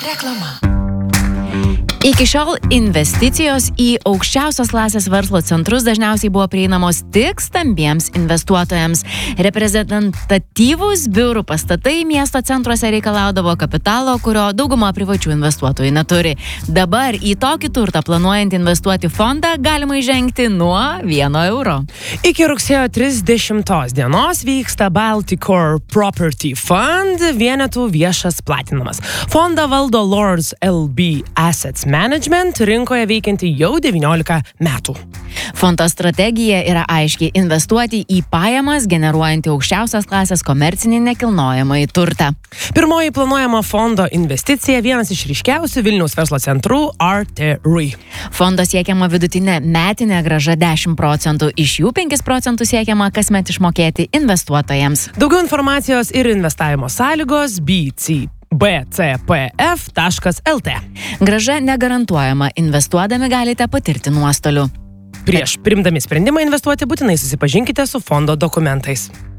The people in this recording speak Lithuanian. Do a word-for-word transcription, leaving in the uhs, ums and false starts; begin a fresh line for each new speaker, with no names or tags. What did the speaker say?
Reklama.
Iki šiol investicijos į aukščiausios klasės verslo centrus dažniausiai buvo prieinamos tik stambiems investuotojams. Reprezentatyvūs biurų pastatai miesto centruose reikalaudavo kapitalo, kurio dauguma privačių investuotojų neturi. Dabar į tokį turtą planuojant investuoti fondą galima įžengti nuo vieno euro.
Iki rugsėjo trisdešimtos dienos vyksta Balticor Property Fund vienetų viešas platinimas. Fondą valdo Lords L B Assets Management, rinkoje veikianti jau devyniolika metų.
Fondo strategija yra aiškiai investuoti į pajamas, generuojantį aukščiausios klasės komercinį nekilnojamąjį turtą.
Pirmoji planuojama fondo investicija vienas iš ryškiausių Vilniaus verslo centrų Artery.
Fondo siekiama vidutinė metinė grąža dešimt procentų, iš jų penkis procentus siekiama kasmet išmokėti investuotojams.
Daugiau informacijos ir investavimo sąlygos b c p f taškas l t.
Grąža negarantuojama, investuodami galite patirti nuostolių.
Prieš priimdami sprendimą investuoti būtinai susipažinkite su fondo dokumentais.